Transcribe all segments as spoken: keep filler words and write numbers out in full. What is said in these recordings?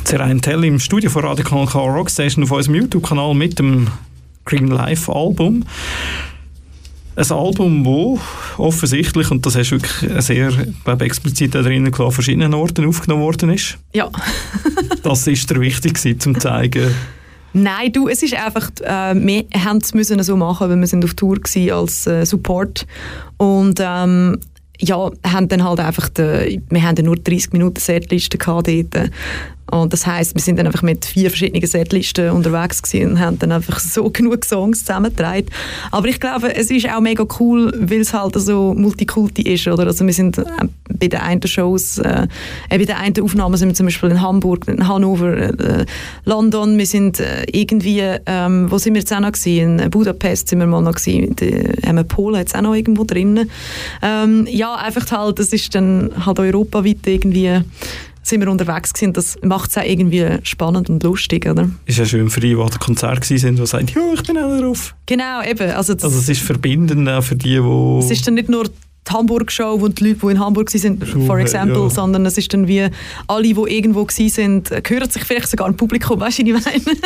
Zerain Tell im Studio von Radio Kanal K Rockstation auf unserem YouTube-Kanal mit dem Cream Live Album. Ein Album, das offensichtlich, und das hast du wirklich sehr, glaube ich, explizit da drinnen klar, an verschiedenen Orten aufgenommen worden ist. Ja. Das ist dir wichtig gewesen, zum zeigen. Nein, du, es ist einfach, äh, wir haben es müssen so machen, weil wir sind auf Tour gewesen als äh, Support und ähm, ja, haben dann halt einfach, die, wir haben dann nur dreißig Minuten Setliste gehabt dort. Und das heisst, wir sind dann einfach mit vier verschiedenen Setlisten unterwegs gewesen und haben dann einfach so genug Songs zusammengetragen. Aber ich glaube, es ist auch mega cool, weil es halt so Multikulti ist, oder? Also wir sind äh, bei den einen Shows, äh, bei den einen Aufnahmen sind wir zum Beispiel in Hamburg, in Hannover, äh, London, wir sind äh, irgendwie, ähm, wo sind wir jetzt auch noch gewesen? In Budapest sind wir mal noch gewesen, in Polen jetzt auch noch irgendwo drin. Ähm, ja, einfach halt, das ist dann halt europaweit irgendwie sind wir unterwegs gewesen. Das macht es auch irgendwie spannend und lustig, oder? Ist ja schön für die, die an den Konzert waren, die sagen, ja, ich bin auch drauf. Genau, eben. Also, das, also es ist verbindend auch für die, die... Es ist dann nicht nur die Hamburg-Show, wo die Leute, die in Hamburg waren, for example, ja. Sondern es ist dann wie alle, die irgendwo waren, hören sich vielleicht sogar im Publikum, weißt du, wie ich meine?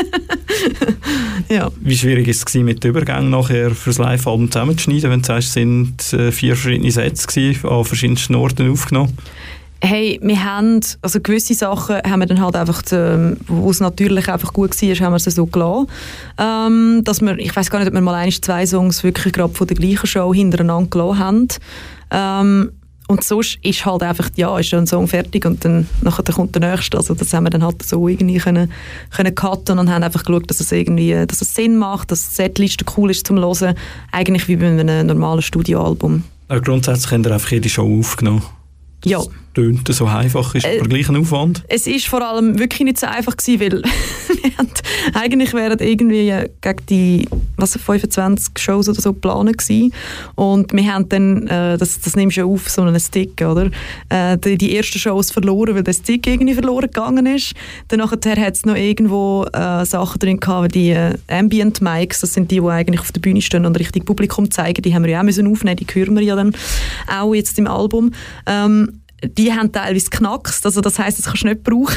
Ja. Wie schwierig war es mit dem Übergang nachher für das Live-Album zusammenzuschneiden, wenn du sagst, es sind vier verschiedene Sets gewesen, an verschiedensten Orten aufgenommen? Hey, wir haben, also gewisse Sachen haben wir dann halt einfach, ähm, wo es natürlich einfach gut war, haben wir sie so gelassen. Ähm, dass wir, ich weiss gar nicht, ob wir mal ein, zwei Songs wirklich gerade von der gleichen Show hintereinander gelassen haben. Ähm, und sonst ist halt einfach, ja, ist ein Song fertig und dann nachher kommt der nächste. Also das haben wir dann halt so irgendwie können, können cutten und haben einfach geschaut, dass es irgendwie, dass es Sinn macht, dass die Setliste cool ist zum Hören. Eigentlich wie bei einem normalen Studioalbum. Aber grundsätzlich haben wir einfach jede Show aufgenommen. Ja. Tönt so einfach, ist äh, aber gleich ein Aufwand. Es ist vor allem wirklich nicht so einfach gewesen, weil wir haben, eigentlich wären irgendwie gegen die was, fünfundzwanzig Shows oder so geplant gewesen. Und wir haben dann, äh, das, das nimmst du ja auf, so einen Stick, oder? Äh, die, die ersten Shows verloren, weil der Stick irgendwie verloren gegangen ist. Dann hat es noch irgendwo äh, Sachen drin gehabt, wie die äh, Ambient Mics, das sind die, die eigentlich auf der Bühne stehen und richtig Publikum zeigen, die haben wir ja auch müssen aufnehmen, die hören wir ja dann auch jetzt im Album. Ähm, die haben teilweise geknackst, also das heisst, das kannst du nicht brauchen.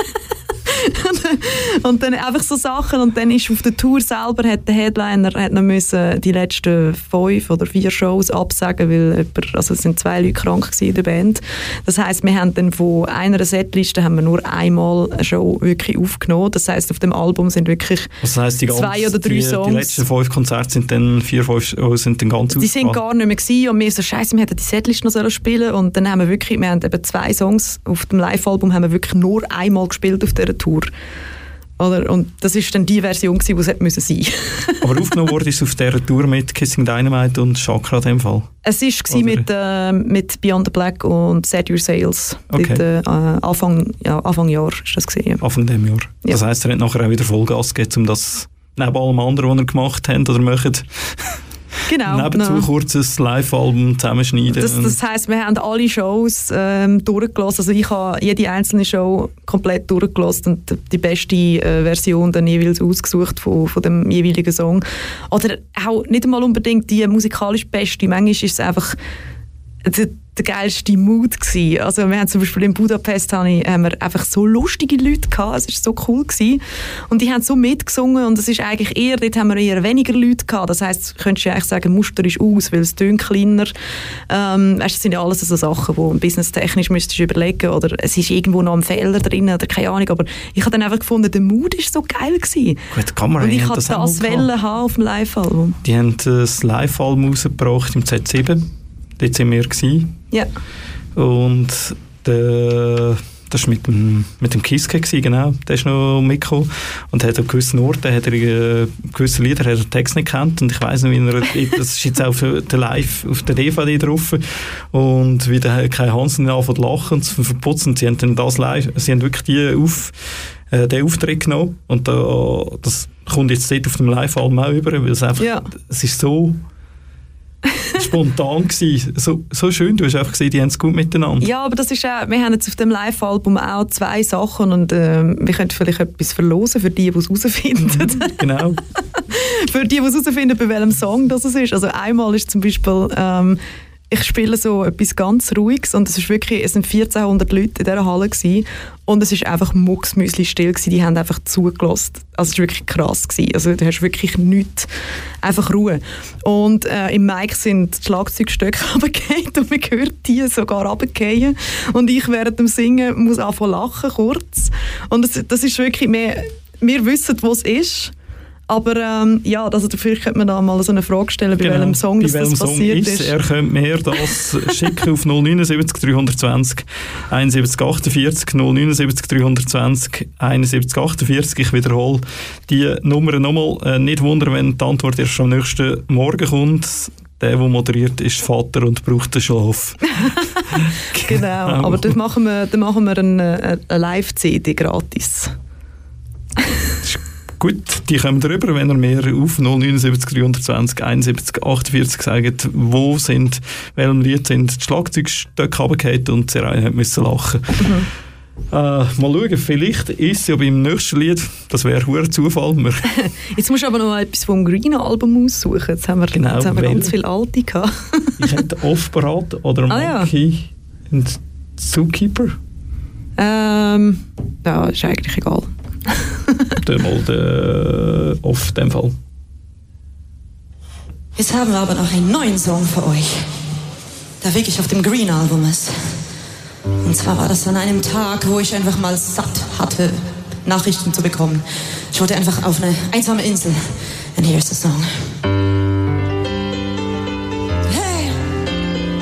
Und dann einfach so Sachen und dann ist auf der Tour selber hat der Headliner hat noch müssen die letzten fünf oder vier Shows absagen, weil jemand, also es sind zwei Leute krank in der Band. Das heisst, wir haben dann von einer Setliste haben wir nur einmal eine Show wirklich aufgenommen. Das heisst, auf dem Album sind wirklich das heisst, die ganze, zwei oder drei die, Songs. Die letzten fünf Konzerte sind dann vier, fünf oh, sind dann ganz Die sind gar nicht mehr gewesen und wir so scheiße, wir hätten die Setliste noch spielen und dann haben wir wirklich, wir haben eben zwei Songs auf dem Live-Album haben wir wirklich nur einmal gespielt auf dieser Tour. Oder? Und das war dann die Version, die es hätte müssen sein. Aber aufgenommen wurde es auf dieser Tour mit Kissing Dynamite und Chakra in dem Fall? Es war mit, äh, mit Beyond the Black und Set Your Sails. Okay. Dort, äh, Anfang, ja, Anfang Jahr ist das gewesen. Anfang dem Jahr. Ja. Das heisst, er hat nachher auch wieder Vollgas gegeben, um das neben allem anderen, was er gemacht hat oder macht, genau, nebenzu no. kurz ein Live-Album zusammenschneiden. Das, das heisst, wir haben alle Shows ähm, durchgelassen. Also ich habe jede einzelne Show komplett durchgelassen und die beste äh, Version dann jeweils ausgesucht von, von dem jeweiligen Song. Oder auch nicht einmal unbedingt die musikalisch beste. Manchmal ist es einfach der, der geilste Mood gewesen. Also wir haben zum Beispiel in Budapest haben wir einfach so lustige Leute gehabt. Es war so cool gewesen. Und die haben so mitgesungen und es ist eigentlich eher, dort haben wir eher weniger Leute gehabt. Das heisst, könntest du eigentlich sagen, Muster ist aus, weil es tönt kleiner. Ähm, weißt, das sind ja alles so Sachen, die businesstechnisch müsstest du überlegen oder es ist irgendwo noch ein Fehler drin oder keine Ahnung. Aber ich habe dann einfach gefunden, der Mood war so geil gewesen. Gut, kann man und ich wollte das, das wollen haben auf dem Live-Album. Die haben das Live-Album rausgebracht im Z sieben. Dort waren wir gewesen. Ja. Und der, das war mit dem, mit dem Kiske gewesen, genau. Der ist noch mitgekommen. Und hat an gewissen Orten hat er äh, gewisse Lieder hat er den Text nicht gekannt. Und ich weiss nicht, wie er, das ist jetzt auch auf der Live, auf der D V D drauf. Und wie der Kai Hansen anfängt zu lachen und zu verputzen. Sie haben dann das live, sie haben wirklich die auf, äh, den Auftritt genommen. Und da, das kommt jetzt dort auf dem Live-Album auch über, weil es einfach, ja. Es ist so spontan gewesen. So, so schön, du hast einfach gesehen, die haben es gut miteinander. Ja, aber das ist auch, wir haben jetzt auf dem Live-Album auch zwei Sachen und äh, wir können vielleicht etwas verlosen für die, die es herausfinden. Mhm, genau. Für die, die es herausfinden, bei welchem Song das ist. Also einmal ist zum Beispiel ähm, ich spiele so etwas ganz Ruhiges und es ist wirklich, es sind vierzehnhundert Leute in dieser Halle gewesen, und es ist einfach mucksmüsli still gewesen, die haben einfach zugelassen. Also es war wirklich krass gewesen. Also du hast wirklich nichts, einfach Ruhe. Und äh, im Mic sind die Schlagzeugstöcke runtergefallen und man hört die sogar runterfallen. Und ich während dem Singen muss anfangen lachen kurz. Und das, das ist wirklich, wir, wir wissen, wo es ist. Aber ähm, ja, also dafür könnte man da mal so eine Frage stellen, bei genau, welchem Song das, das passiert ist. Er könnte mir das schicken auf null neun sieben drei zwei null einundsiebzig achtundvierzig null neun sieben drei zwei null einundsiebzig achtundvierzig. Ich wiederhole die Nummer nochmal. Äh, nicht wundern, wenn die Antwort erst am nächsten Morgen kommt. Der, der moderiert, ist Vater und braucht den Schlaf. Genau, aber dann machen wir, dann machen wir eine, eine Live-C D gratis. Gut, die kommen drüber, wenn ihr mir auf null neun sieben drei zwei null einundsiebzig achtundvierzig sagt, wo sind, welchem Lied sind die Schlagzeugstöcke runtergefallen und Serai musste lachen. Mhm. Äh, mal schauen, vielleicht ist es ja beim nächsten Lied, das wäre ein Zufall. Jetzt musst du aber noch etwas vom Green-Album aussuchen. Jetzt haben wir, genau, jetzt haben wir ganz viele alte gehabt. Ich hätte Off-Parat oder ah, Monkey ja. und Zookeeper. Ähm, ja, ist eigentlich egal. Mal den Off, in dem Fall. Jetzt haben wir aber noch einen neuen Song für euch, der wirklich auf dem Green-Album ist. Und zwar war das an einem Tag, wo ich einfach mal satt hatte, Nachrichten zu bekommen. Ich wollte einfach auf eine einsame Insel. And here's the song.